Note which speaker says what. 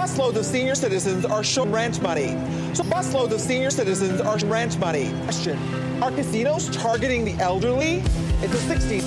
Speaker 1: busloads of senior citizens are showing rent money. So busloads of senior citizens are rent money. Question: are casinos targeting the elderly? It's the 60s.